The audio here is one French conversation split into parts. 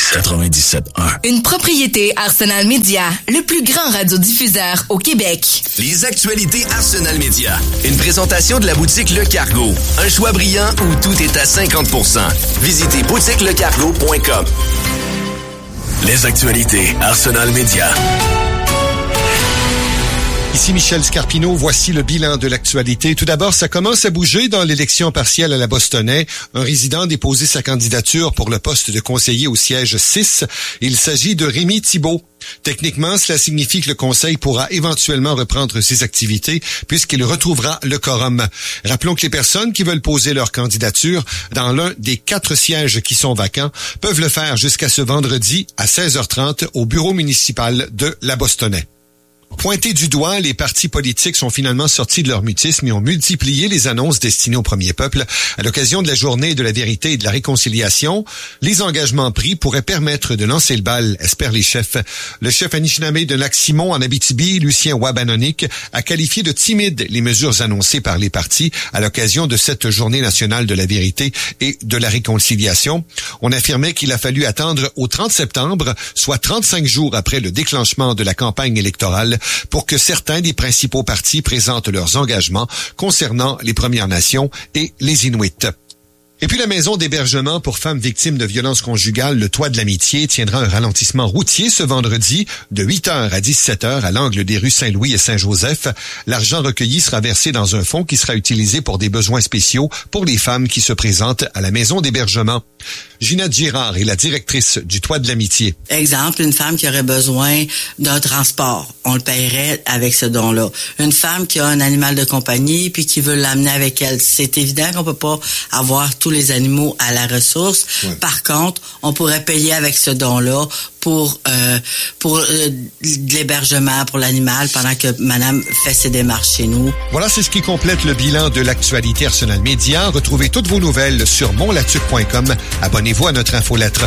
97.1. Une propriété Arsenal Media, le plus grand radiodiffuseur au Québec. Les actualités Arsenal Media. Une présentation de la boutique Le Cargo. Un choix brillant où tout est à 50%. Visitez boutiquelecargo.com. Les actualités Arsenal Media. Ici Michel Scarpino, voici le bilan de l'actualité. Tout d'abord, ça commence à bouger dans l'élection partielle à la Bostonnais. Un résident a déposé sa candidature pour le poste de conseiller au siège 6. Il s'agit de Rémi Thibault. Techniquement, cela signifie que le conseil pourra éventuellement reprendre ses activités puisqu'il retrouvera le quorum. Rappelons que les personnes qui veulent poser leur candidature dans l'un des 4 sièges qui sont vacants peuvent le faire jusqu'à ce vendredi à 16h30 au bureau municipal de la Bostonnais. Pointés du doigt, les partis politiques sont finalement sortis de leur mutisme et ont multiplié les annonces destinées au premier peuple. À l'occasion de la journée de la vérité et de la réconciliation, les engagements pris pourraient permettre de lancer le bal, espèrent les chefs. Le chef Anishinaabe de Lac-Simon en Abitibi, Lucien Wabanonik, a qualifié de timides les mesures annoncées par les partis à l'occasion de cette journée nationale de la vérité et de la réconciliation. On affirmait qu'il a fallu attendre au 30 septembre, soit 35 jours après le déclenchement de la campagne électorale, pour que certains des principaux partis présentent leurs engagements concernant les Premières Nations et les Inuits. Et puis la maison d'hébergement pour femmes victimes de violences conjugales, le Toit de l'Amitié, tiendra un ralentissement routier ce vendredi de 8h à 17h à l'angle des rues Saint-Louis et Saint-Joseph. L'argent recueilli sera versé dans un fonds qui sera utilisé pour des besoins spéciaux pour les femmes qui se présentent à la maison d'hébergement. Ginette Girard est la directrice du Toit de l'Amitié. Exemple, une femme qui aurait besoin d'un transport, on le paierait avec ce don-là. Une femme qui a un animal de compagnie puis qui veut l'amener avec elle, c'est évident qu'on peut pas avoir tous les animaux à la ressource. Ouais. Par contre, on pourrait payer avec ce don-là pour l'hébergement pour l'animal pendant que madame fait ses démarches chez nous. Voilà, c'est ce qui complète le bilan de l'actualité Arsenal Média. Retrouvez toutes vos nouvelles sur monlatuc.com. Abonnez-vous à notre infolettre.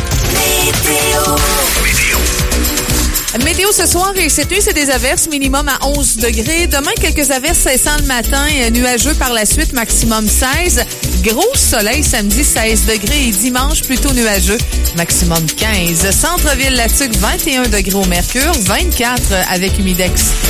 Météo ce soir et cette nuit, c'est des averses minimum à 11 degrés. Demain, quelques averses cessant le matin, nuageux par la suite, maximum 16. Gros soleil samedi, 16 degrés et dimanche, plutôt nuageux, maximum 15. Centre-ville Latuc, 21 degrés au mercure, 24 avec humidex.